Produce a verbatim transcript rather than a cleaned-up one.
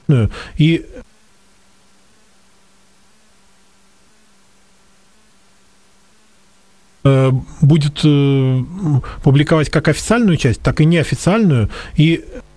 и будет публиковать как официальную часть, так и неофициальную, и